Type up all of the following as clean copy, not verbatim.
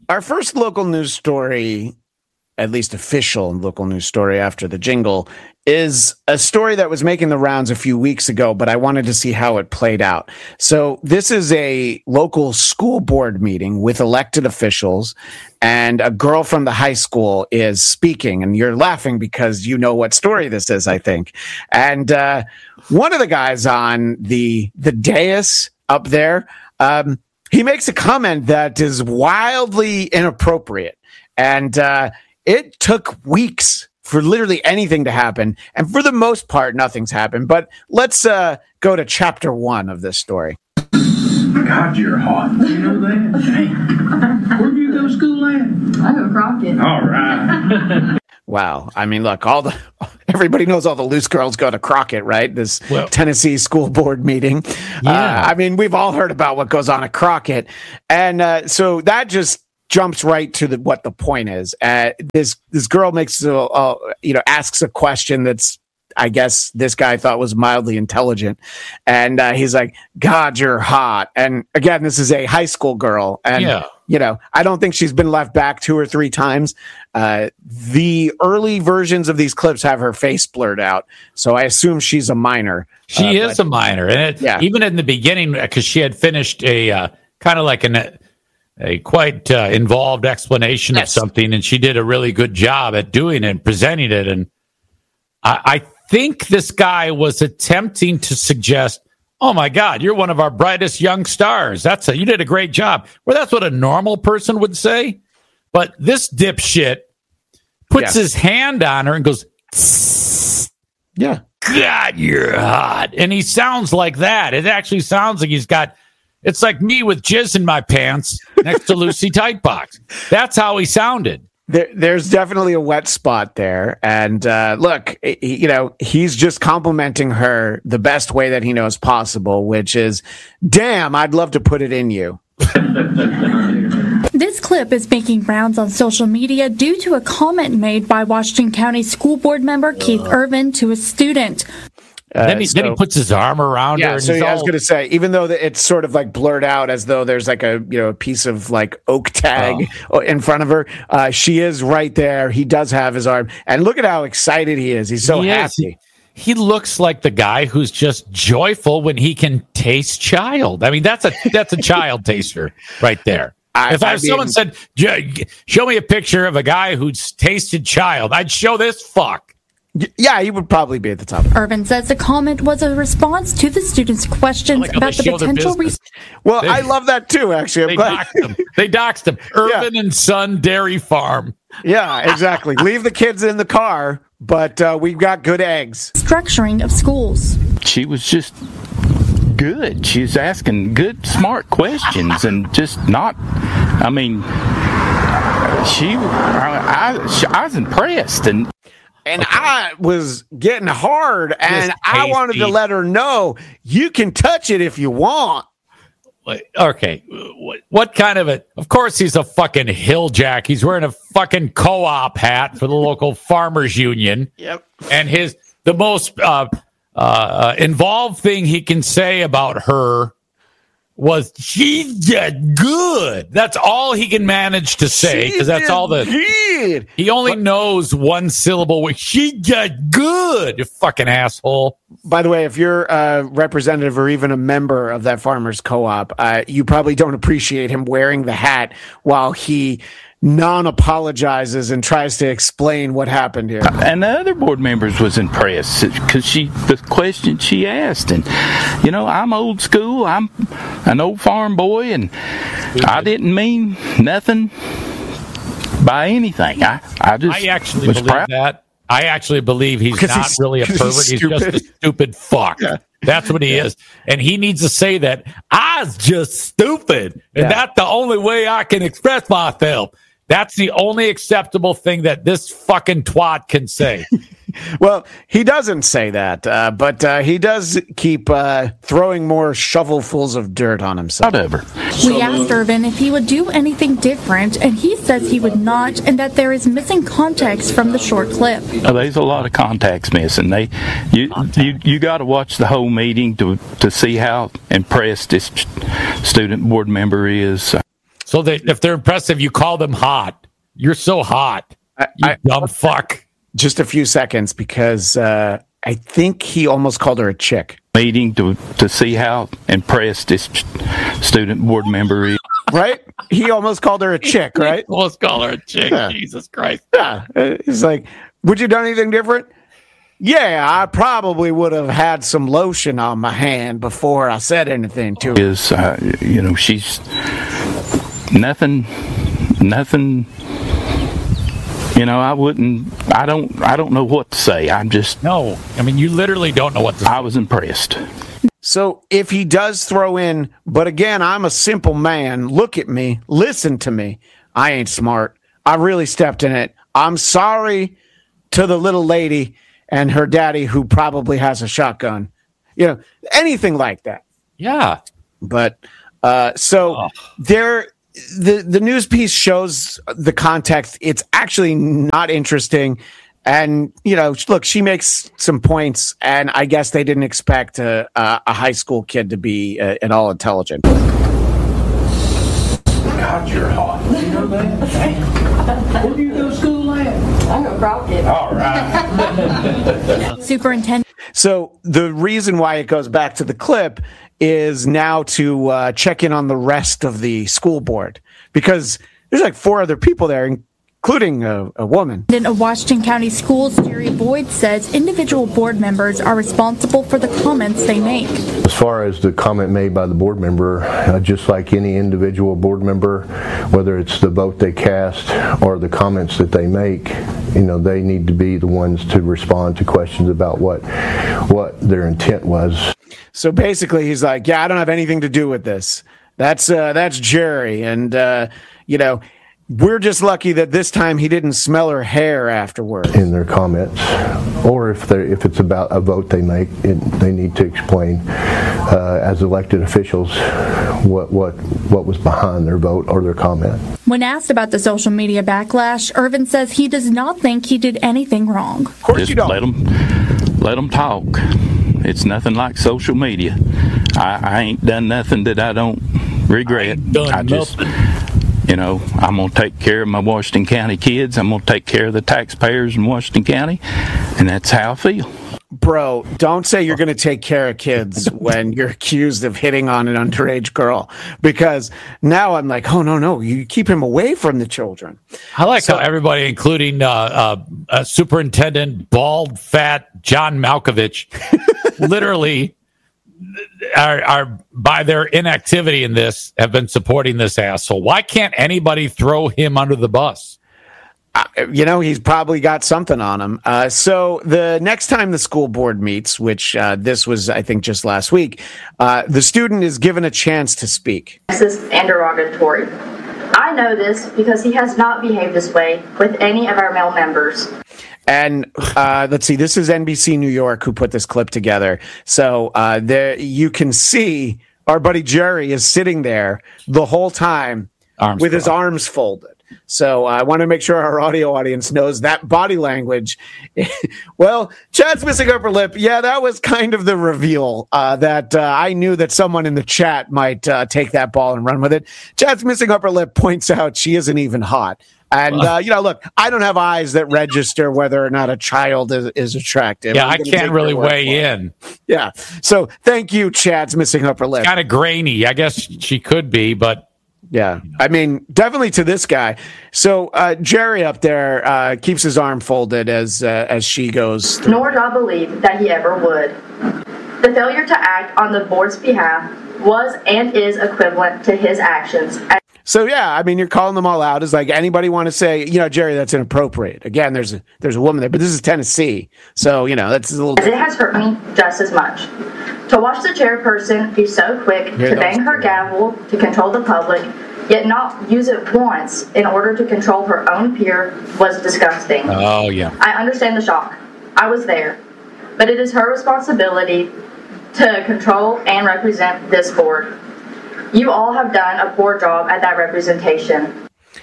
Our first local news story, at least official local news story after the jingle, is a story that was making the rounds a few weeks ago, but I wanted to see how it played out. So this is a local school board meeting with elected officials, and a girl from the high school is speaking, and you're laughing because you know what story this is, I think. And one of the guys on the dais up there, he makes a comment that is wildly inappropriate. And it took weeks for literally anything to happen. And for the most part, nothing's happened. But let's go to chapter 1 of this story. God, you're hot. You know that? Dang. Where do you go to school at? I go to Crockett. All right. Wow. I mean, look, everybody knows all the loose girls go to Crockett, right? This Tennessee school board meeting. Yeah. I mean, we've all heard about what goes on at Crockett. And so that just jumps right to what the point is. This girl makes asks a question that's, I guess this guy thought was mildly intelligent, and he's like, "God, you're hot." And again, this is a high school girl, and I don't think she's been left back 2 or 3 times. The early versions of these clips have her face blurred out, so I assume she's a minor. She is a minor, and even in the beginning, because she had finished a kind of like a quite involved explanation of something, and she did a really good job at doing it and presenting it. And I think this guy was attempting to suggest, "Oh my God, you're one of our brightest young stars. You did a great job." Well, that's what a normal person would say. But this dipshit puts his hand on her and goes, "Tss. Yeah, God, you're hot." And he sounds like that. It actually sounds like it's like me with jizz in my pants next to Lucy Tightbox. That's how he sounded. There's definitely a wet spot there. And look, he's just complimenting her the best way that he knows possible, which is, "Damn, I'd love to put it in you." This clip is making rounds on social media due to a comment made by Washington County School Board member Keith Irvin to a student. Then he puts his arm around her. And so I was going to say, even though it's sort of like blurred out as though there's like a piece of like oak tag in front of her, she is right there. He does have his arm, and look at how excited he is. He's so happy. He looks like the guy who's just joyful when he can taste child. I mean, that's a child taster right there. If someone said, "Show me a picture of a guy who's tasted child," I'd show this fuck. Yeah, he would probably be at the top. Irvin says the comment was a response to the students' questions about the potential. I love that too, actually. They doxed him. Irvin and Son Dairy Farm. Yeah, exactly. Leave the kids in the car, but we've got good eggs. Structuring of schools. She was just good. She was asking good, smart questions and just not, I mean, I was impressed. And I was getting hard, and I wanted to let her know you can touch it if you want. Okay, what kind of of course he's a fucking hilljack. He's wearing a fucking co-op hat for the local farmers union. Yep. And the most involved thing he can say about her was, "She's just good." That's all he can manage to say, because that's all he only knows one syllable. "She just good," you fucking asshole. By the way, if you're a representative or even a member of that farmers co-op, you probably don't appreciate him wearing the hat while he non-apologizes and tries to explain what happened here. And the other board members was impressed because the question she asked, and I'm old school, I'm an old farm boy, and I didn't mean nothing by anything. I actually believe that. I actually believe he's not really a pervert. He's just a stupid fuck. Yeah. That's what he is. And he needs to say that I was just stupid. And that's the only way I can express myself. That's the only acceptable thing that this fucking twat can say. Well, he doesn't say that, but he does keep throwing more shovelfuls of dirt on himself. Whatever. We asked Irvin if he would do anything different, and he says he would not, and that there is missing context from the short clip. There's a lot of context missing. You got to watch the whole meeting to see how impressed this student board member is. So if they're impressive, you call them hot. You're so hot. You dumb fuck. Just a few seconds, because I think he almost called her a chick. Meeting to see how impressed this student board member is. Right? He almost called her a chick, right? Almost called her a chick. Yeah. Jesus Christ. Yeah. He's like, would you have done anything different? Yeah, I probably would have had some lotion on my hand before I said anything to her. She's nothing. I don't know what to say. No. I mean, you literally don't know what to say. I was impressed. So if he does throw in, but again, I'm a simple man. Look at me. Listen to me. I ain't smart. I really stepped in it. I'm sorry to the little lady and her daddy who probably has a shotgun. Anything like that. Yeah. But the news piece shows the context. It's actually not interesting. And, look, she makes some points, and I guess they didn't expect a high school kid to be at all intelligent. God, you're hot. You know that? Where do you go to school at? I'm a rocket. All right. Superintendent. So the reason why it goes back to the clip is now to check in on the rest of the school board, because there's like 4 other people there, including a woman. Of Washington County Schools, Jerry Boyd says individual board members are responsible for the comments they make. As far as the comment made by the board member, just like any individual board member, whether it's the vote they cast or the comments that they make, they need to be the ones to respond to questions about what their intent was. So basically, he's like, "Yeah, I don't have anything to do with this. That's Jerry, and we're just lucky that this time he didn't smell her hair afterwards." In their comments, or if it's about a vote they make, they need to explain as elected officials what was behind their vote or their comment. When asked about the social media backlash, Irvin says he does not think he did anything wrong. Of course Just you don't. Let them talk. It's nothing like social media. I ain't done nothing that I don't regret. I'm going to take care of my Washington County kids. I'm going to take care of the taxpayers in Washington County, and that's how I feel. Bro, don't say you're going to take care of kids when you're accused of hitting on an underage girl, because now I'm like, oh, no, you keep him away from the children. I like how everybody, including Superintendent Bald Fat John Malkovich, literally are by their inactivity in this have been supporting this asshole. Why can't anybody throw him under the bus? He's probably got something on him. So the next time the school board meets, which this was, I think, just last week, the student is given a chance to speak. Sexist and derogatory. I know this because he has not behaved this way with any of our male members. And let's see, this is NBC New York who put this clip together. So there you can see our buddy Jerry is sitting there the whole time with his arms folded. So I want to make sure our audio audience knows that body language. Well, Chad's missing upper lip. Yeah, that was kind of the reveal that I knew that someone in the chat might take that ball and run with it. Chad's missing upper lip points out she isn't even hot. And, look, I don't have eyes that register whether or not a child is attractive. Yeah, I can't really weigh in. Yeah. So thank you, Chad's missing upper lip. Kind of grainy. I guess she could be, but. Yeah, I mean, definitely to this guy. So Jerry up there keeps his arm folded as she goes through. Nor do I believe that he ever would. The failure to act on the board's behalf was and is equivalent to his actions. So, yeah, I mean, you're calling them all out. Is like, anybody want to say, Jerry, that's inappropriate? Again, there's a woman there, but this is Tennessee. So, that's a little. As it has hurt me just as much. To watch the chairperson be so quick to bang her gavel to control the public, yet not use it once in order to control her own peer was disgusting. Oh, yeah. I understand the shock. I was there. But it is her responsibility to control and represent this board. You all have done a poor job at that representation.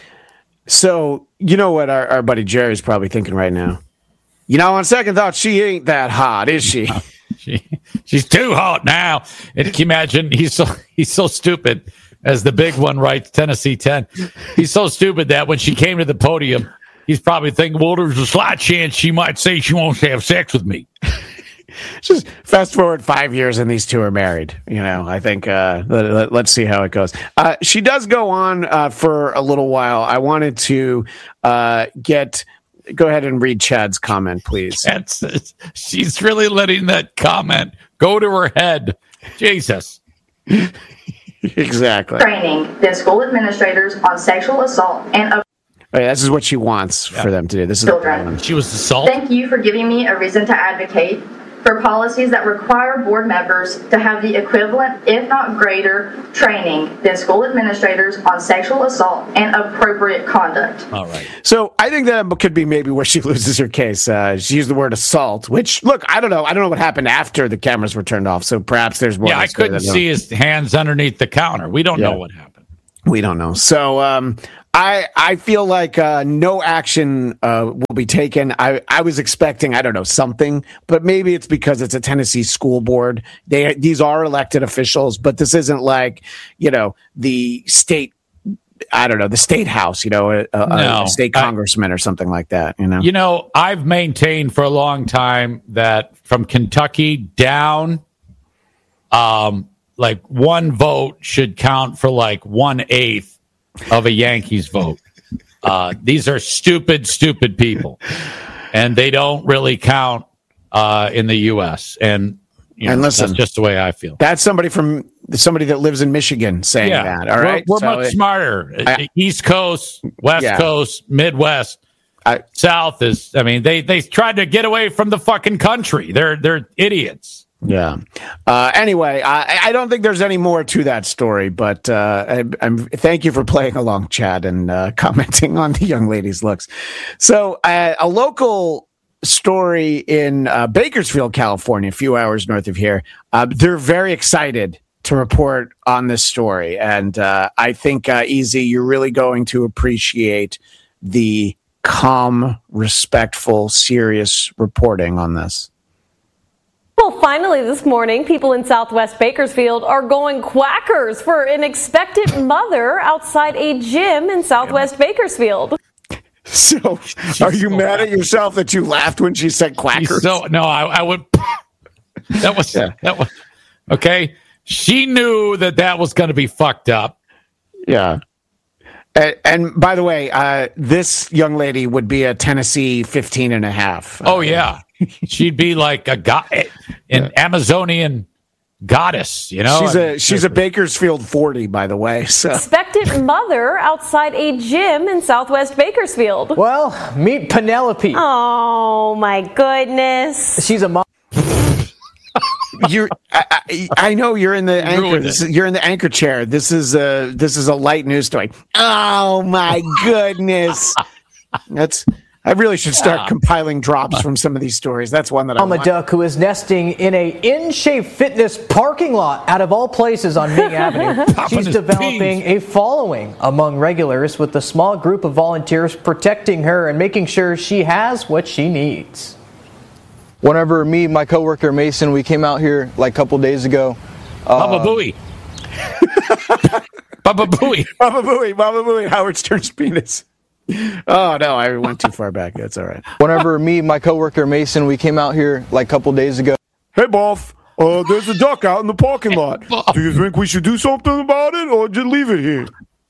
So, you know what our buddy Jerry's probably thinking right now? On second thought, she ain't that hot, is she? She's too hot now. And can you imagine? He's so stupid. As the big one writes, Tennessee 10. He's so stupid that when she came to the podium, he's probably thinking, well, there's a slight chance she might say she won't have sex with me. Just fast forward 5 years and these two are married. I think let's see how it goes. She does go on for a little while. I wanted to go ahead and read Chad's comment, please. She's really letting that comment go to her head. Jesus. Exactly. Training the school administrators on sexual assault and this is what she wants for them to do. This is children. She was assaulted. Thank you for giving me a reason to advocate for policies that require board members to have the equivalent, if not greater, training than school administrators on sexual assault and appropriate conduct. All right. So I think that could be maybe where she loses her case. She used the word assault, which, look, I don't know what happened after the cameras were turned off. So perhaps there's more. Yeah, I couldn't see his hands underneath the counter. We don't know what happened. We don't know. So I feel like no action will be taken. I was expecting, I don't know, something, but maybe it's because it's a Tennessee school board. These are elected officials, but this isn't like, the state, I don't know, the state house, a state congressman or something like that, I've maintained for a long time that from Kentucky down, like one vote should count for like 1/8 of a Yankees vote. These are stupid people, and they don't really count in the U.S. And listen, that's just the way I feel. That's somebody that lives in Michigan saying that. All right, we're much smarter. East Coast, West Coast, Midwest, South is. I mean, they tried to get away from the fucking country. They're idiots. Yeah. Anyway, I don't think there's any more to that story, but thank you for playing along, Chad, and commenting on the young lady's looks. So a local story in Bakersfield, California, a few hours north of here, they're very excited to report on this story. And I think, Easy, you're really going to appreciate the calm, respectful, serious reporting on this. Well, finally this morning, people in Southwest Bakersfield are going quackers for an expectant mother outside a gym in Southwest Bakersfield. So, are you mad at yourself that you laughed when she said quackers? No, I would. That was okay. She knew that was going to be fucked up. Yeah. And by the way, this young lady would be a Tennessee 15 and a half. Oh, yeah. She'd be like an Amazonian goddess, She's a Bakersfield 40, by the way. So. Expectant mother outside a gym in Southwest Bakersfield. Well, meet Penelope. Oh, my goodness. She's a mom. I know you're in the anchor. You're in the anchor chair. This is a light news story. Oh my goodness! I really should start compiling drops from some of these stories. That's one that I want. Mama duck who is nesting in a In-Shape Fitness parking lot out of all places on Ming Avenue. She's developing a following among regulars with a small group of volunteers protecting her and making sure she has what she needs. Whenever me and my coworker Mason, we came out here like a couple days ago. Baba Booey. Baba Booey. Baba Booey. Baba Booey. Howard Stern's penis. Oh, no, I went too far back. That's all right. Whenever me and my coworker Mason, we came out here like a couple days ago. Hey, Boff, there's a duck out in the parking lot. Do you think we should do something about it or just leave it here?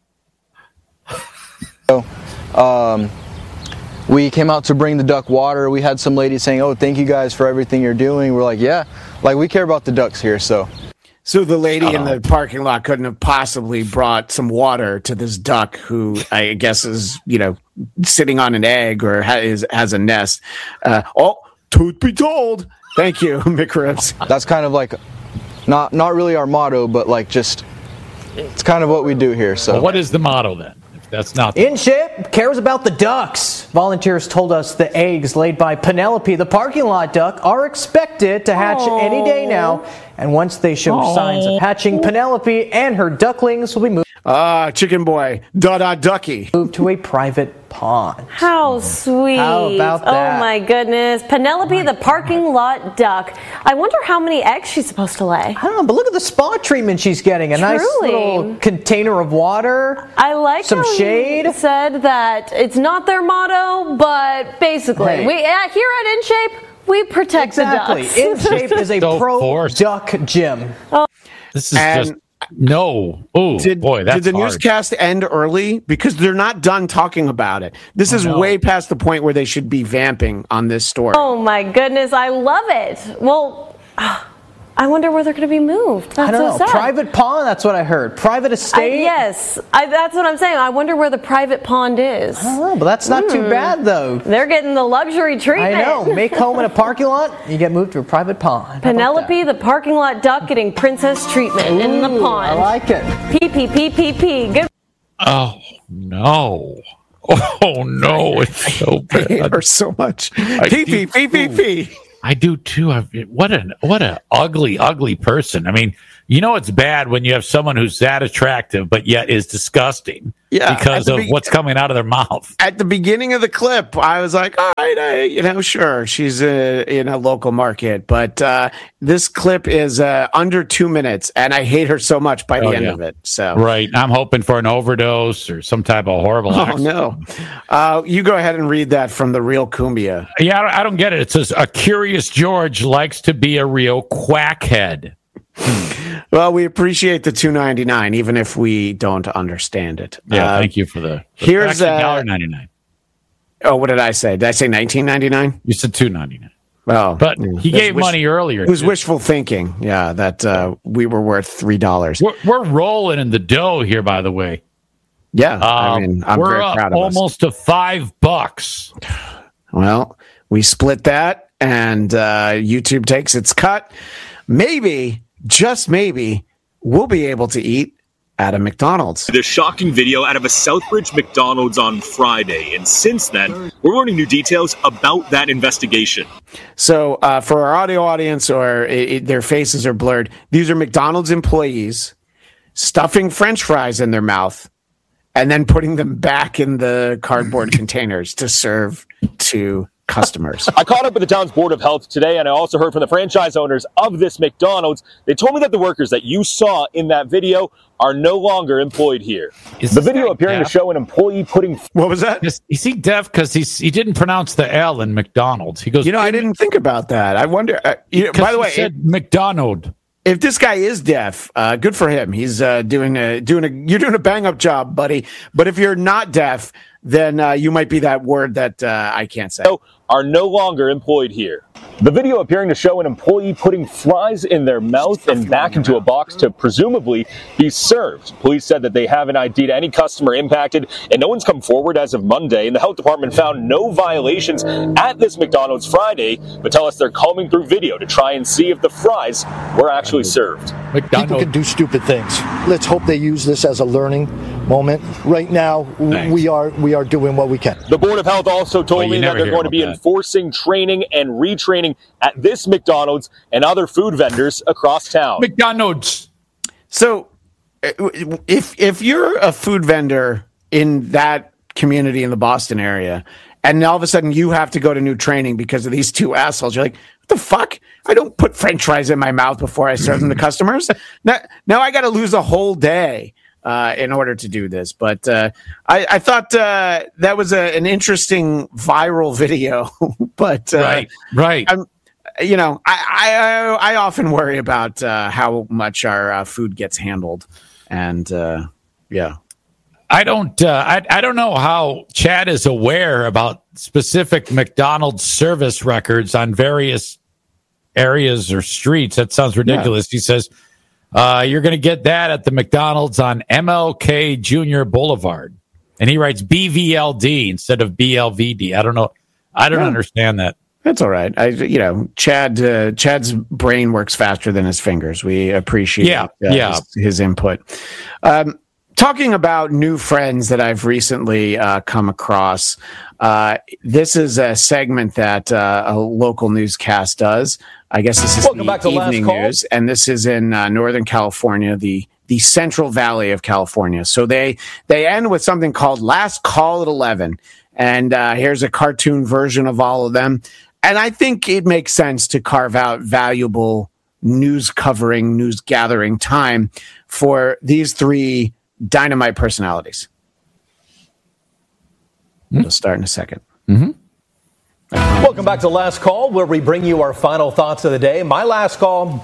So, we came out to bring the duck water. We had some lady saying, "Oh, thank you guys for everything you're doing." We're like, "Yeah, like we care about the ducks here." So the lady in the parking lot couldn't have possibly brought some water to this duck who I guess is, sitting on an egg or has a nest. Truth be told. Thank you, McRibs. That's kind of like not really our motto, but like just it's kind of what we do here. So what is the motto then? That's not In-Shape cares about the ducks. Volunteers told us the eggs laid by Penelope, the parking lot duck, are expected to hatch any day now. And once they show signs of hatching, Penelope and her ducklings will be moved. Chicken boy, ducky. Moved to a private pond. How sweet. How about that? Oh my goodness. Penelope, the parking lot duck. I wonder how many eggs she's supposed to lay. I don't know, but look at the spa treatment she's getting. A nice little container of water. I like some how shade. He said that it's not their motto, but basically, here at InShape, we protect the ducks. InShape is a pro duck gym. Oh. This is just no. Oh boy, that's did the hard. newscast end early? Because they're not done talking about it. This is way past the point where they should be vamping on this story. Oh my goodness, I love it. Well, I wonder where they're going to be moved. That's I don't know. so sad. Private pond, that's what I heard. Private estate? Yes, that's what I'm saying. I wonder where the private pond is. I don't know, but that's not too bad, though. They're getting the luxury treatment. I know. Make home in a parking lot, you get moved to a private pond. Penelope, the parking lot duck, getting princess treatment in the pond. I like it. Pee. Good. Oh, no. Oh, no. It's so bad. I hate her so much. Pee. I do too. What an ugly person. I mean, you know it's bad when you have someone who's that attractive but yet is disgusting because of what's coming out of their mouth. At the beginning of the clip, I was like, all right, sure, she's in a local market, but this clip is under 2 minutes, and I hate her so much by the end of it. So right, I'm hoping for an overdose or some type of horrible accident. No, you go ahead and read that from the Real Cumbia. Yeah, I don't get it. It says a curious George likes to be a real quackhead. Well, we appreciate the $2.99, even if we don't understand it. Yeah, thank you for the here's $1.99. Oh, what did I say? Did I say $19.99? You said $2.99. Oh, but he gave money earlier. It was wishful thinking. Yeah, that we were worth $3. We're rolling in the dough here, by the way. Yeah, I'm we're very up proud of almost to $5. Well, we split that, and YouTube takes its cut. Maybe, just maybe, we'll be able to eat at a McDonald's. The shocking video out of a Southbridge McDonald's on Friday, and since then, we're learning new details about that investigation. So, for our audio audience, or their faces are blurred, these are McDonald's employees stuffing French fries in their mouth and then putting them back in the cardboard containers to serve to customers. I caught up with the town's Board of Health today, and I also heard from the franchise owners of this McDonald's. They told me that the workers that you saw in that video are no longer employed here. The video appearing to show an employee putting... What was that? Is he deaf? Because he didn't pronounce the L in McDonald's. He goes... I didn't think about that. I wonder... by the way... He said McDonald. If this guy is deaf, good for him. He's you're doing a bang-up job, buddy. But if you're not deaf, then you might be that word that I can't say. Are no longer employed here. The video appearing to show an employee putting fries in their mouth and back into a box to presumably be served. Police said that they haven't ID'd any customer impacted, and no one's come forward as of Monday. And the health department found no violations at this McDonald's Friday, but tell us they're combing through video to try and see if the fries were actually served. People can do stupid things. Let's hope they use this as a learning moment. Right now, we are doing what we can. The Board of Health also told me that they're going to be enforcing training and retraining at this McDonald's and other food vendors across town. McDonald's. So, if you're a food vendor in that community in the Boston area, and all of a sudden you have to go to new training because of these two assholes, you're like, what the fuck? I don't put French fries in my mouth before I serve them to customers. Now I got to lose a whole day in order to do this. But I thought that was an interesting viral video. But right. I often worry about how much our food gets handled, and I don't know how Chad is aware about specific McDonald's service records on various areas or streets. That sounds ridiculous. Yeah. He says, you're going to get that at the McDonald's on MLK Jr. Boulevard. And he writes BVLD instead of BLVD. I don't know. I don't understand that. That's all right. Chad's brain works faster than his fingers. We appreciate his input. Talking about new friends that I've recently come across, this is a segment that a local newscast does. I guess this is the evening news, and this is in Northern California, the Central Valley of California. So they end with something called Last Call at 11, and here's a cartoon version of all of them. And I think it makes sense to carve out valuable news gathering time for these three dynamite personalities. We'll start in a second. Mm-hmm. Welcome back to Last Call, where we bring you our final thoughts of the day. My last call,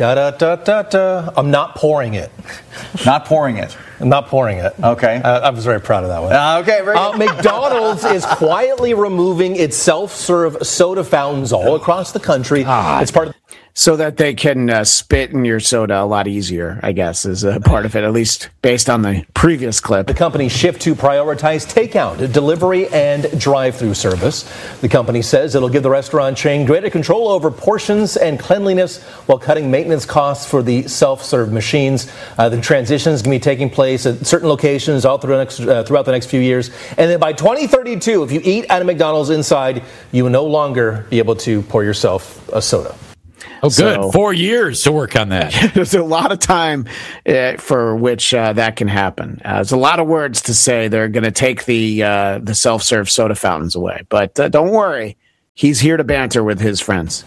I'm not pouring it. Not pouring it. I'm not pouring it. Okay. I was very proud of that one. Okay, very good. McDonald's is quietly removing its self-serve soda fountains all across the country. It's part of so that they can spit in your soda a lot easier, I guess, is a part of it, at least based on the previous clip. The company's shift to prioritize takeout, delivery, and drive-through service. The company says it'll give the restaurant chain greater control over portions and cleanliness while cutting maintenance costs for the self-serve machines. The transition is going to be taking place at certain locations all throughout the next few years. And then by 2032, if you eat at a McDonald's inside, you will no longer be able to pour yourself a soda. Oh, good. So, 4 years to work on that. There's a lot of time for which that can happen. There's a lot of words to say they're going to take the self-serve soda fountains away. But don't worry. He's here to banter with his friends.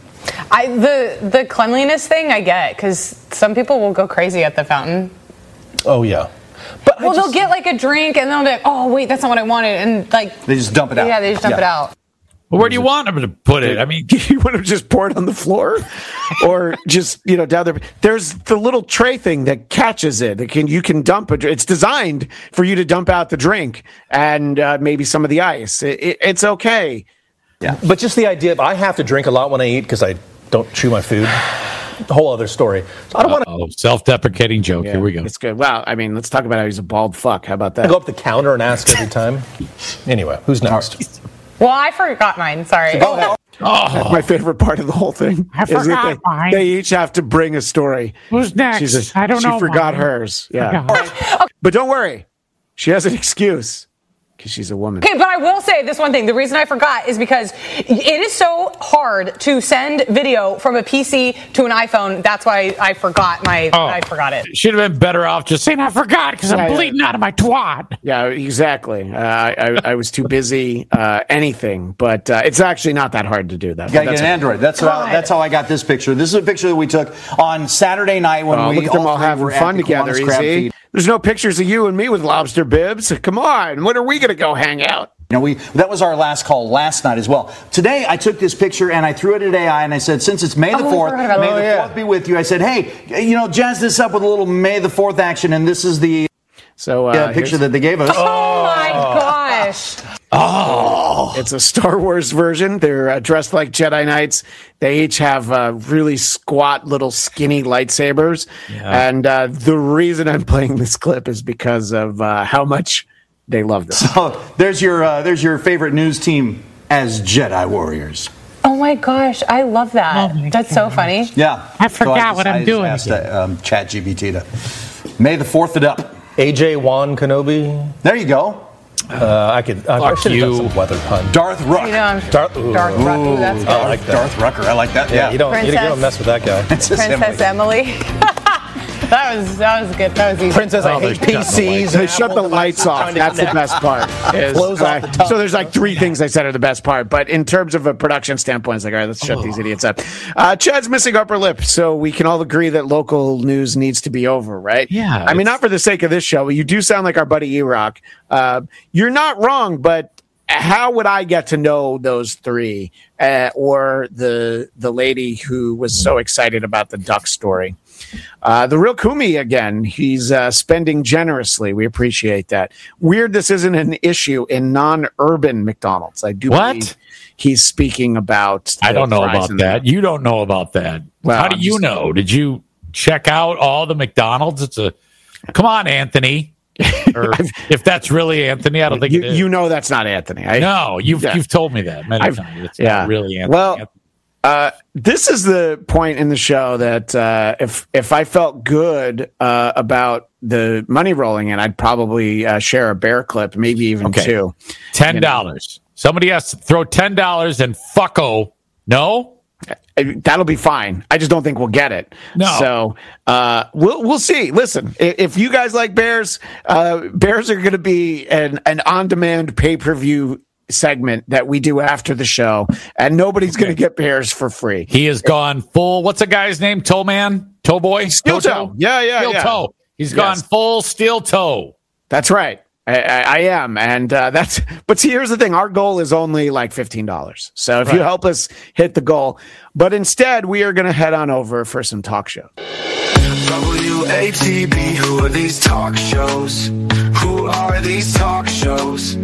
The cleanliness thing I get, because some people will go crazy at the fountain. Oh, yeah. But they'll get like a drink and they'll be like, oh, wait, that's not what I wanted. And like they just dump it out. Yeah, they just dump it out. Well, where do you want them to put it? I mean, you want to just pour it on the floor, or just down there. There's the little tray thing that catches it. You can dump it. It's designed for you to dump out the drink and maybe some of the ice. It's okay. Yeah, but just the idea of I have to drink a lot when I eat because I don't chew my food. A whole other story. So I don't want to. Self-deprecating joke. Yeah, here we go. It's good. Well, I mean, let's talk about how he's a bald fuck. How about that? I go up the counter and ask every time. Anyway, who's next? Well, I forgot mine. Sorry. That's my favorite part of the whole thing. I forgot mine. They each have to bring a story. Who's next? I don't know. She forgot hers. Yeah. But don't worry. She has an excuse. Because she's a woman. Okay, but I will say this one thing. The reason I forgot is because it is so hard to send video from a PC to an iPhone. That's why I forgot I forgot it. Should have been better off just saying I forgot because I'm bleeding out of my twat. Yeah, exactly. I was too busy anything, but it's actually not that hard to do that. You gotta get an Android. That's how I got this picture. This is a picture that we took on Saturday night when we look at them all having fun together. Easy. There's no pictures of you and me with lobster bibs. Come on, when are we going to go hang out? That was our last call last night as well. Today, I took this picture and I threw it at AI and I said, since it's May the 4th, May the 4th be with you. I said, hey, jazz this up with a little May the 4th action, and this is the picture that they gave us. Oh my gosh. Oh, it's a Star Wars version. They're dressed like Jedi Knights. They each have really squat, little skinny lightsabers. Yeah. And the reason I'm playing this clip is because of how much they love this. So there's your favorite news team as Jedi Warriors. Oh my gosh, I love that. That's so funny. Yeah, I forgot what I'm doing. I just asked ChatGPT to May the 4th it up. AJ Wan Kenobi. There you go. I should have done some weather pun. Darth Ruck. Darth Ruck. Ooh, that's good. I like that. Darth Rucker. I like that. Yeah, you don't mess with that guy. Princess Emily. That was good. That was easy. Princess, I hate PCs. They shut the lights off. That's the best part. So there's like three things I said are the best part. But in terms of a production standpoint, it's like, all right, let's shut these idiots up. Chad's missing upper lip, so we can all agree that local news needs to be over, right? Yeah. I mean, not for the sake of this show. You do sound like our buddy E-Rock. You're not wrong, but how would I get to know those three or the lady who was so excited about the duck story? The real Kumi again. He's spending generously. We appreciate that. Weird this isn't an issue in non-urban McDonald's. I do believe he's speaking about. I don't know about that. You don't know about that. Well, how do you know? Did you check out all the McDonald's? Come on, Anthony. Or if that's really Anthony, I don't think it is. You know that's not Anthony. You've told me that many times. It's not really Anthony. Well, this is the point in the show that if I felt good about the money rolling in, I'd probably share a bear clip, maybe even two. $10. Somebody has to throw $10 and fucko. No? That'll be fine. I just don't think we'll get it. No. So we'll see. Listen, if you guys like bears, bears are going to be an on-demand pay-per-view segment that we do after the show, and nobody's going to get bears for free. He has gone full. What's the guy's name? Toe Man? Toe Boy? Steel toe. Yeah. Steel toe. He's gone full steel toe. That's right. I am. And but see, here's the thing. Our goal is only like $15. So if you help us hit the goal, but instead we are going to head on over for some talk show. WATB, who are these talk shows? Who are these talk shows?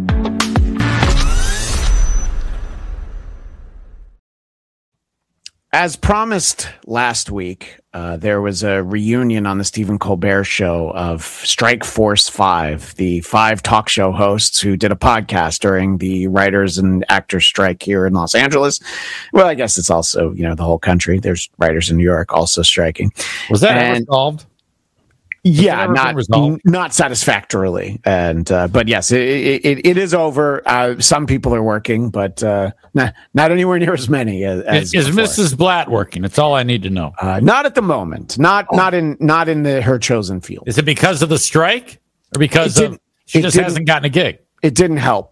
As promised last week, there was a reunion on the Stephen Colbert Show of Strike Force 5, the 5 talk show hosts who did a podcast during the writers and actors strike here in Los Angeles. Well, I guess it's also, the whole country. There's writers in New York also striking. Was that ever solved? Yeah, not satisfactorily, but yes, it is over. Some people are working, but not anywhere near as many as is Mrs. Blatt working? That's all I need to know. Not at the moment. Not in her chosen field. Is it because of the strike, or because she just hasn't gotten a gig? It didn't help.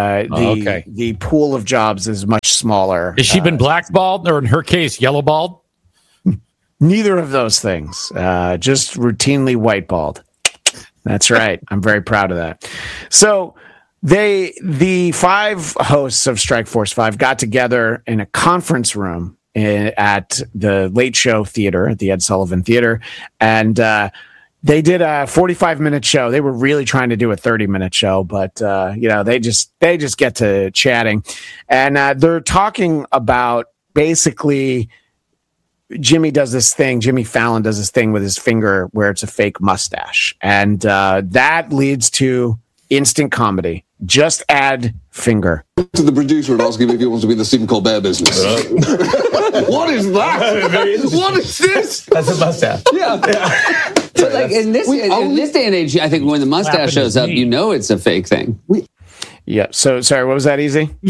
The pool of jobs is much smaller. Has she been blackballed, or in her case, yellowballed? Neither of those things. Just routinely whiteballed. That's right. I'm very proud of that. So the 5 hosts of Strike Force 5 got together in a conference room at the Late Show Theater, at the Ed Sullivan Theater, and they did a 45-minute show. They were really trying to do a 30-minute show, but they just get to chatting, and they're talking about basically Jimmy Fallon does this thing with his finger where it's a fake mustache. And that leads to instant comedy. Just add finger. To the producer and ask him if he wants to be in the Stephen Colbert business. What is that? What is this? That's a mustache. Yeah. So like in this day and age, I think when the mustache shows up, it's a fake thing. Yeah. So sorry, what was that, Easy? He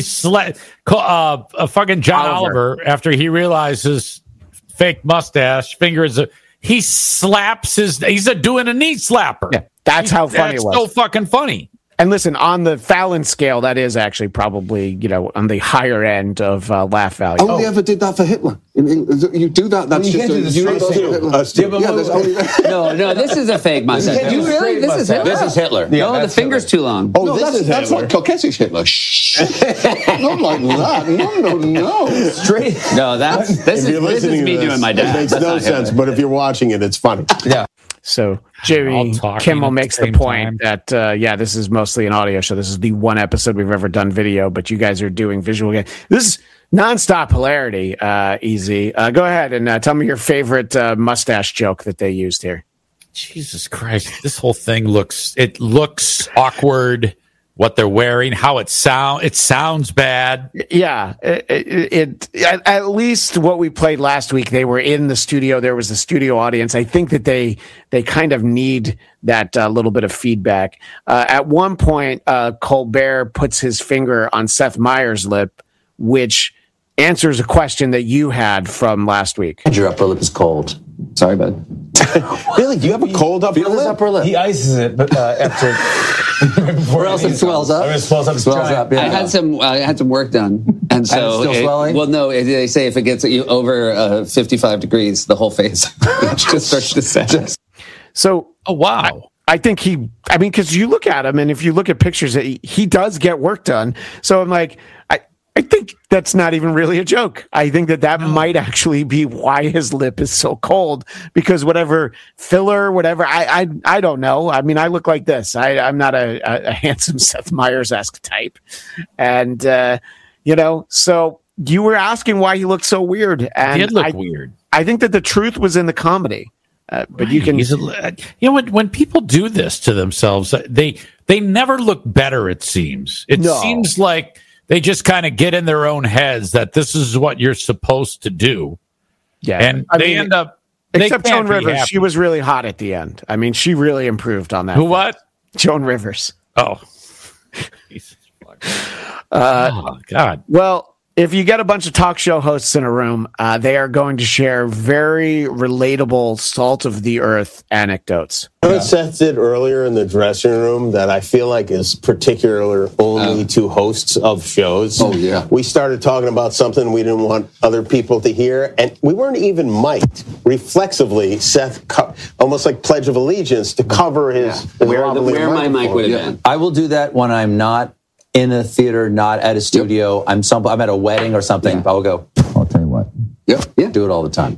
fucking John Oliver after he realizes fake mustache, he slaps he's doing a knee slapper. Yeah, that's how funny it was. So fucking funny. And listen, on the Fallon scale, that is actually probably, on the higher end of laugh value. Only ever did that for Hitler. You do that, that's No, this is a fake mustache. You really? This is Hitler? This is Hitler. No, the finger's too long. Oh, no, that's like Koketti's Hitler. Shh. Not like that. No. Straight. No, this is me doing my dad. It makes no sense, but if you're watching it, it's funny. Yeah. So Jimmy Kimmel makes the point that, this is mostly an audio show. This is the one episode we've ever done video, but you guys are doing visual again. This is nonstop hilarity, Easy. Go ahead and tell me your favorite mustache joke that they used here. Jesus Christ. This whole thing looks awkward. What they're wearing, how it sounds bad. Yeah, at least what we played last week, they were in the studio. There was a studio audience. I think that they kind of need that little bit of feedback. At one point, Colbert puts his finger on Seth Meyers' lip, which answers a question that you had from last week. Your upper lip is cold. Sorry, bud. Really? Do you have a cold upper lip? He ices it, but after. Or else it swells up. It swells up. Yeah. I had some work done, and so still swelling. Well, no, they say if it gets you over 55 degrees, the whole face just starts to set. So, wow. I think because you look at him, and if you look at pictures, he does get work done. So I'm like, I think that's not even really a joke. I think that might actually be why his lip is so cold, because whatever filler, whatever, I don't know. I mean, I look like this. I'm not a handsome Seth Meyers-esque type. And, so you were asking why he looked so weird. And he did look weird. I think that the truth was in the comedy. But you can, when people do this to themselves, they never look better. It seems. Seems like they just kind of get in their own heads that this is what you're supposed to do. Yeah, and they end up. Except Joan Rivers, she was really hot at the end. I mean, she really improved on that. Who? What? Joan Rivers. Oh, oh God. Well, if you get a bunch of talk show hosts in a room, they are going to share very relatable, salt of the earth anecdotes. What Seth did earlier in the dressing room that I feel like is particular only to hosts of shows. Oh, yeah. We started talking about something we didn't want other people to hear, and we weren't even mic'd. Reflexively, Seth, almost like Pledge of Allegiance, to cover his where my mic would have been. I will do that when I'm not in a theater, not at a studio. I'm at a wedding or something. I will go, I'll tell you what. Yeah. Do it all the time.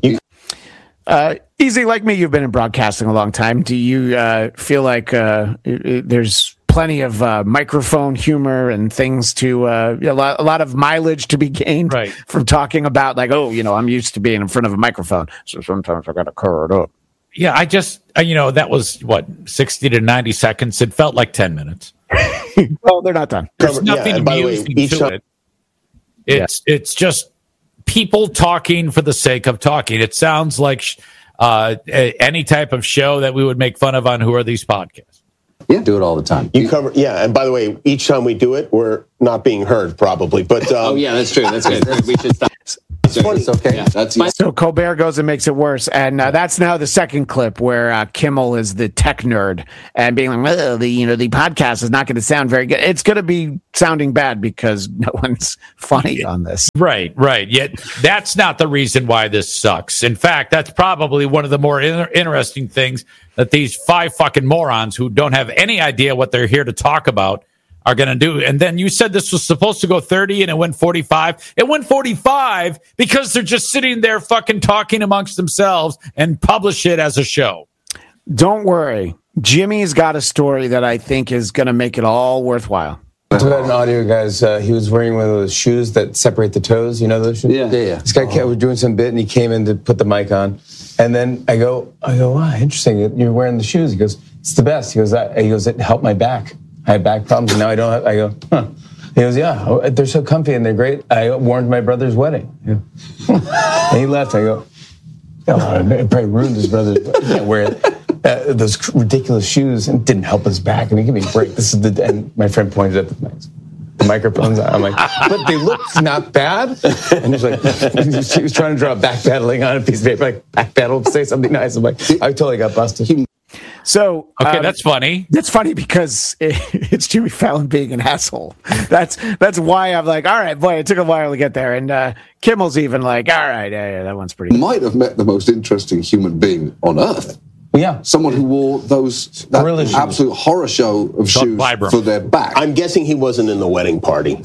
Easy, like me, you've been in broadcasting a long time. Do you feel like there's plenty of microphone humor and things to a lot of mileage to be gained from talking about, like, I'm used to being in front of a microphone, so sometimes I got to curl it up. Yeah, I just, that was, 60 to 90 seconds. It felt like 10 minutes. Oh, they're not done. There's nothing amusing to it. It's just people talking for the sake of talking. It sounds like any type of show that we would make fun of on Who Are These Podcasts. Yeah, do it all the time. You cover, and by the way, each time we do it, we're not being heard, probably. But oh yeah, that's true. That's good. We should stop. It's okay. Yeah, so Colbert goes and makes it worse, and that's now the second clip where Kimmel is the tech nerd and being like, well, the podcast is not going to sound very good. It's going to be sounding bad because no one's funny on this. Right. Yet that's not the reason why this sucks. In fact, that's probably one of the more interesting things that these 5 fucking morons who don't have any idea what they're here to talk about are going to do. And then you said this was supposed to go 30 and it went 45. It went 45 because they're just sitting there fucking talking amongst themselves and publish it as a show. Don't worry. Jimmy's got a story that I think is going to make it all worthwhile. I took out an audio, guys. He was wearing one of those shoes that separate the toes. You know those shoes? Yeah. This guy was doing some bit, and he came in to put the mic on. And then I go, wow, interesting. You're wearing the shoes. He goes, it's the best. He goes, it helped my back. I had back problems, and now I don't have. I go, huh. He goes, yeah, they're so comfy and they're great. I worn to my brother's wedding. Yeah. And he left. I go, it probably ruined his brother's wedding. He can't wear those ridiculous shoes, and didn't help his back. I mean, give me a break. This is and my friend pointed at the microphones. I'm like, but they look not bad. And he's like, he was trying to draw backpedaling on a piece of paper, like backpedal, say something nice. I'm like, I totally got busted. So okay, that's funny. That's funny because it's Jimmy Fallon being an asshole. That's why I'm like, all right, boy, it took a while to get there. And Kimmel's even like, all right, yeah, that one's pretty. Might have met the most interesting human being on earth. Yeah, someone who wore that absolute horror show of shoes for their back. I'm guessing he wasn't in the wedding party.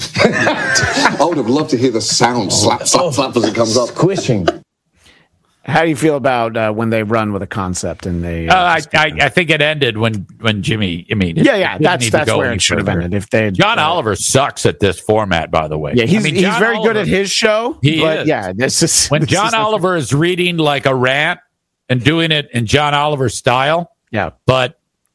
I would have loved to hear the sound slap as it comes up, squishing. How do you feel about when they run with a concept and they? I think it ended when Jimmy. I mean, that's where it should have ended. If they John Oliver sucks at this format, by the way. Yeah, he's very good at his show. He is. Yeah, this is when John Oliver is reading like a rant and doing it in John Oliver style. Yeah, but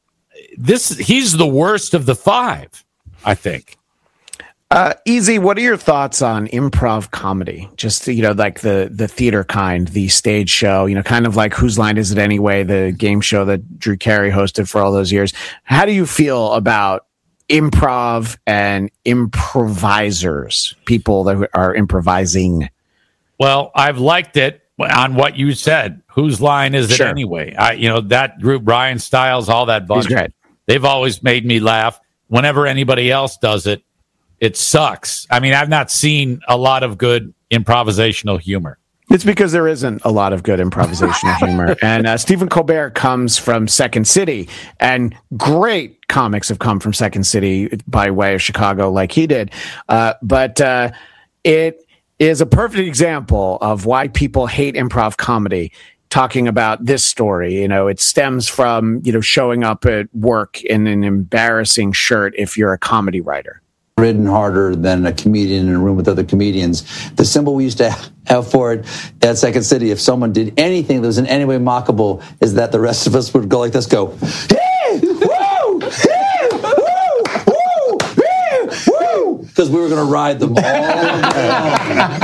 he's the worst of the 5, I think. Easy, what are your thoughts on improv comedy? Just, like the theater kind, the stage show, kind of like Whose Line Is It Anyway, the game show that Drew Carey hosted for all those years. How do you feel about improv and improvisers, people that are improvising? Well, I've liked it on what you said. Whose line is it anyway? That group, Ryan Stiles, all that bunch. He's great. They've always made me laugh. Whenever anybody else does it, it sucks. I mean, I've not seen a lot of good improvisational humor. It's because there isn't a lot of good improvisational humor. And Stephen Colbert comes from Second City, and great comics have come from Second City by way of Chicago like he did. But it is a perfect example of why people hate improv comedy. Talking about this story, it stems from, showing up at work in an embarrassing shirt if you're a comedy writer. Ridden harder than a comedian in a room with other comedians. The symbol we used to have for it at Second City, if someone did anything that was in any way mockable, is that the rest of us would go like this, go, hey, woo, hey, woo, woo, hey, woo, because we were going to ride them all day.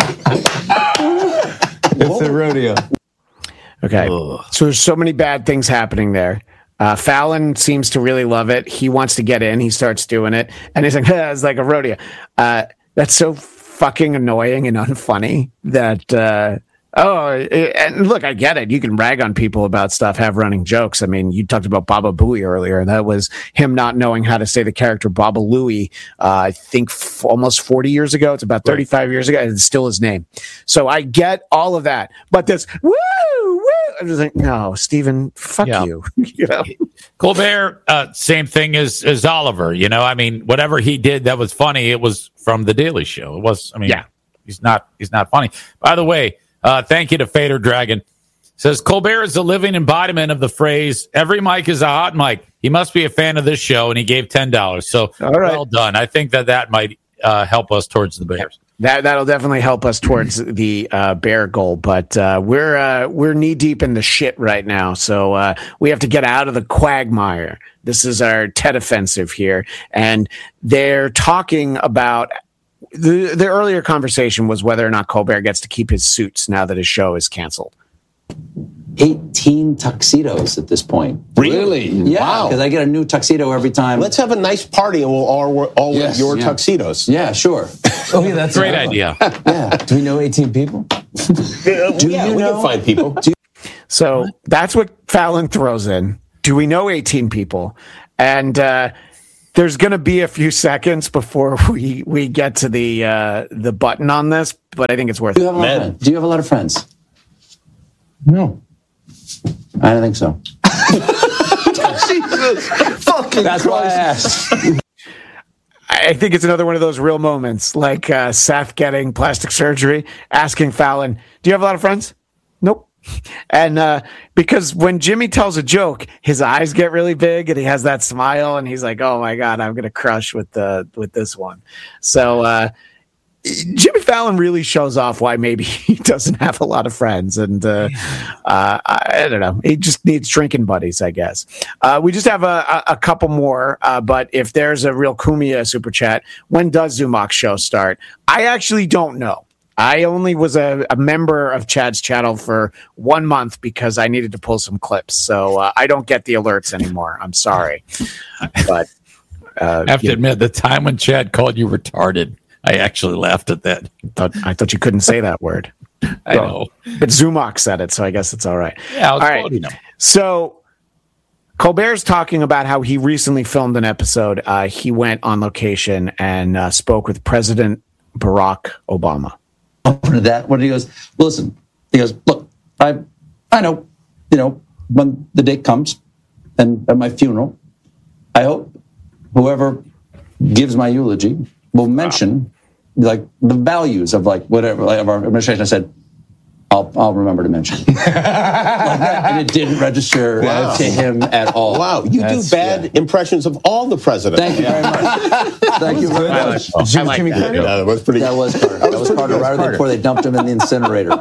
It's a rodeo. Okay, so there's so many bad things happening there. Fallon seems to really love it. He wants to get in. He starts doing it. And he's like, it's like a rodeo. That's so fucking annoying and unfunny that and look, I get it. You can rag on people about stuff, have running jokes. I mean, you talked about Baba Booey earlier. That was him not knowing how to say the character Baba Louie, I think almost 40 years ago. It's about 35 years ago. And it's still his name. So I get all of that. But this, woo, I'm just like, no, Stephen, fuck you. You know? Colbert, same thing as Oliver. You know, I mean, whatever he did that was funny, it was from The Daily Show. It was, I mean, he's not funny. By the way, thank you to Fader Dragon. Says Colbert is the living embodiment of the phrase, every mic is a hot mic. He must be a fan of this show, and he gave $10. So well done. I think that might help us towards the Bears. That'll definitely help us towards the Bear goal, but we're knee deep in the shit right now, so we have to get out of the quagmire. This is our Ted offensive here, and they're talking about the earlier conversation was whether or not Colbert gets to keep his suits now that his show is canceled. 18 tuxedos at this point. Really? Yeah, because I get a new tuxedo every time. Let's have a nice party and we'll all wear your tuxedos. Yeah, sure. Oh, yeah, that's a great idea. Yeah. Do we know 18 people? We can find people. So that's what Fallon throws in. Do we know 18 people? And there's going to be a few seconds before we get to the button on this, but I think it's worth it. Do you have a lot of friends? No. I don't think so. Jesus fucking That's why I asked. I think it's another one of those real moments, like Seth getting plastic surgery, asking Fallon, do you have a lot of friends? Nope. And because when Jimmy tells a joke, his eyes get really big and he has that smile and he's like, oh my God, I'm going to crush with this one. So Jimmy Fallon really shows off why maybe he doesn't have a lot of friends. And I don't know. He just needs drinking buddies, I guess. We just have a couple more. But if there's a real Kumia super chat, when does Zumach's show start? I actually don't know. I only was a member of Chad's channel for 1 month because I needed to pull some clips. So I don't get the alerts anymore. I'm sorry. But I have to admit, the time when Chad called you retarded, I actually laughed at that. I thought you couldn't say that word. I know. But Zumach said it, so I guess it's all right. Yeah, all right. So Colbert's talking about how he recently filmed an episode. He went on location and spoke with President Barack Obama. Over to that, when he goes, listen, he goes, look, I know, when the day comes and at my funeral, I hope whoever gives my eulogy will mention like the values of like whatever of our administration. I said, I'll remember to mention. Like that, and it didn't register to him at all. Wow, you do bad impressions of all the presidents. Thank you very much. Thank you very much. Jimmy Carter. Yeah, that was pretty. That was Carter. That was Carter right before they dumped him in the incinerator.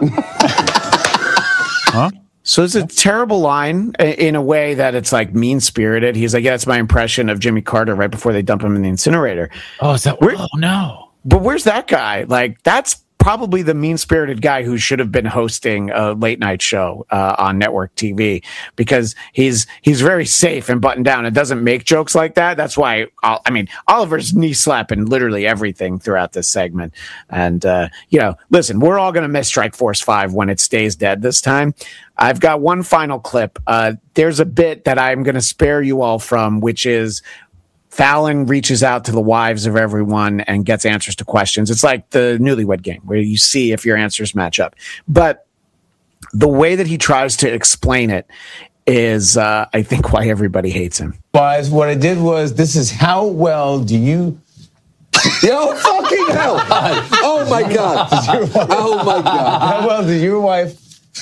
Huh? So it's a terrible line in a way that it's like mean-spirited. He's like, yeah, that's my impression of Jimmy Carter right before they dump him in the incinerator. Oh, is that? Oh, no. But where's that guy? Like, that's probably the mean-spirited guy who should have been hosting a late-night show on network TV, because he's very safe and buttoned down and doesn't make jokes like that. That's why, Oliver's knee-slapping literally everything throughout this segment. And, listen, we're all going to miss Strike Force 5 when it stays dead this time. I've got one final clip. There's a bit that I'm going to spare you all from, which is Fallon reaches out to the wives of everyone and gets answers to questions. It's like the Newlywed Game where you see if your answers match up. But the way that he tries to explain it is, I think, why everybody hates him. Guys, what I did was, this is how well do you... Yo, fucking hell! Oh my God! Oh my God! How well did your wife...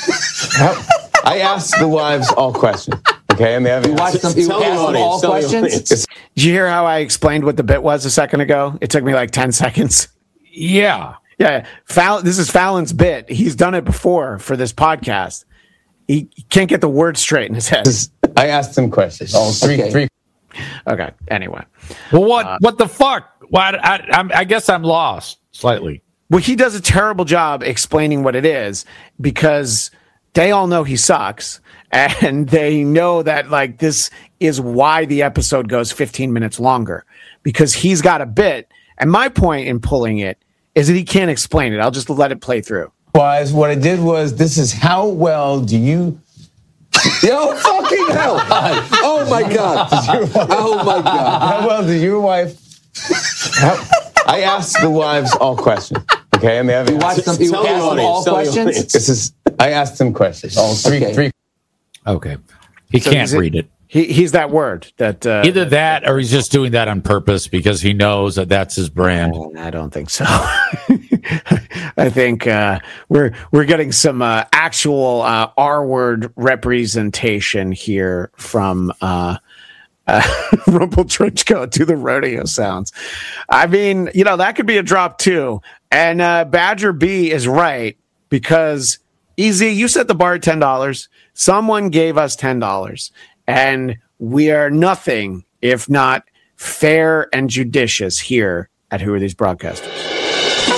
I asked the wives all questions. Okay, and they have all questions. Did you hear how I explained what the bit was a second ago? It took me like 10 seconds. Yeah. This is Fallon's bit. He's done it before for this podcast. He can't get the words straight in his head. I asked him questions. All three. Okay. Anyway. Well, what the fuck? I guess I'm lost slightly. Well, he does a terrible job explaining what it is because they all know he sucks. And they know that, like, this is why the episode goes 15 minutes longer, because he's got a bit. And my point in pulling it is that he can't explain it. I'll just let it play through. Was what I did was, this is how well do you... Yo, fucking hell. Oh, my God. Oh, my God. How well did your wife... I asked the wives all questions. Okay, and they have asked them all questions? I asked them questions. All three. Okay. He can't read it. He's that word that either that or he's just doing that on purpose because he knows that that's his brand. I don't think so. I think we're getting some actual R-word representation here from Rumple Trenchcoat to the rodeo sounds. I mean, that could be a drop too. And Badger B is right because Easy, you set the bar at $10. Someone gave us $10. And we are nothing if not fair and judicious here at Who Are These Broadcasters?